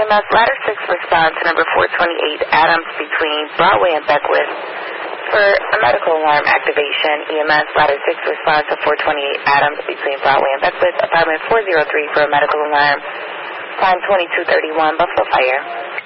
EMS Ladder 6 response to number 428 Adams between Broadway and Beckwith for a medical alarm activation. EMS Ladder 6 response to 428 Adams between Broadway and Beckwith, apartment 403 for a medical alarm. Time 2231, Buffalo Fire.